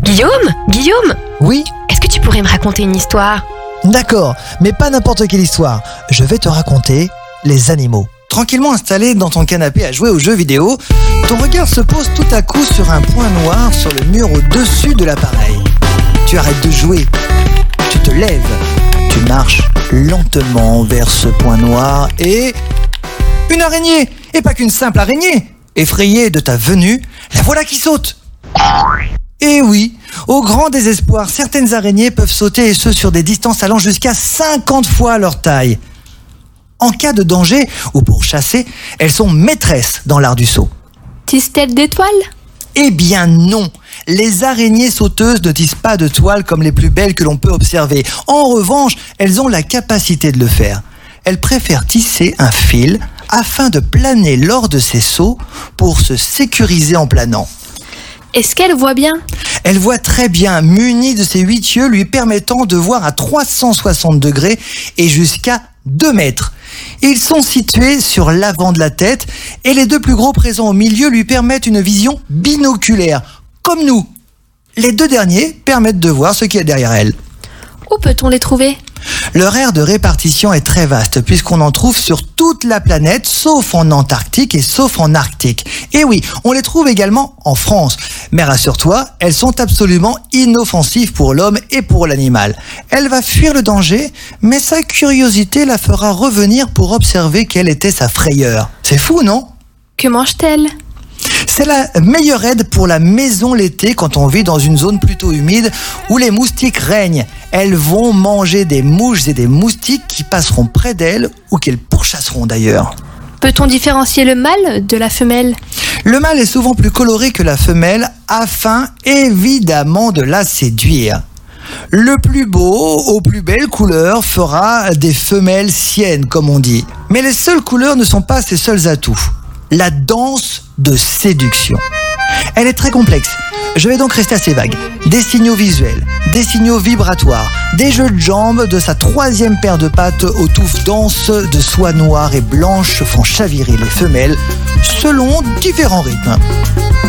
Guillaume, Oui, est-ce que tu pourrais me raconter une histoire? d'accord, mais pas n'importe quelle histoire. Je vais te raconter les animaux. Tranquillement installé dans ton canapé à jouer aux jeux vidéo, ton regard se pose tout à coup sur un point noir sur le mur au-dessus de l'appareil. Tu arrêtes de jouer, tu te lèves, tu marches lentement vers ce point noir et... Une araignée! Et pas qu'une simple araignée! Effrayée de ta venue, la voilà qui saute! Et oui, au grand désespoir, certaines araignées peuvent sauter et ce sur des distances allant jusqu'à 50 fois leur taille. En cas de danger ou pour chasser, elles sont maîtresses dans l'art du saut. Tisse-t-elle des toiles? Eh bien non, les araignées sauteuses ne tissent pas de toiles comme les plus belles que l'on peut observer. En revanche, elles ont la capacité de le faire. Elles préfèrent tisser un fil afin de planer lors de ces sauts pour se sécuriser en planant. Est-ce qu'elle voit bien? Elle voit très bien, munie de ses 8 yeux lui permettant de voir à 360 degrés et jusqu'à 2 mètres. Ils sont situés sur l'avant de la tête et les 2 plus gros présents au milieu lui permettent une vision binoculaire, comme nous. Les 2 derniers permettent de voir ce qu'il y a derrière elle. Où peut-on les trouver? Leur aire de répartition est très vaste puisqu'on en trouve sur toute la planète sauf en Antarctique et sauf en Arctique. Et oui, on les trouve également en France. Mais rassure-toi, elles sont absolument inoffensives pour l'homme et pour l'animal. Elle va fuir le danger, mais sa curiosité la fera revenir pour observer quelle était sa frayeur. C'est fou, non ? Que mange-t-elle? C'est la meilleure aide pour la maison l'été quand on vit dans une zone plutôt humide où les moustiques règnent. Elles vont manger des mouches et des moustiques qui passeront près d'elles ou qu'elles pourchasseront d'ailleurs. Peut-on différencier le mâle de la femelle? Le mâle est souvent plus coloré que la femelle afin évidemment de la séduire. Le plus beau, aux plus belles couleurs, fera des femelles siennes comme on dit. Mais les seules couleurs ne sont pas ses seuls atouts. La danse de séduction. Elle est très complexe. Je vais donc rester assez vague. Des signaux visuels, des signaux vibratoires, des jeux de jambes de sa 3e paire de pattes aux touffes denses de soie noire et blanche font chavirer les femelles selon différents rythmes.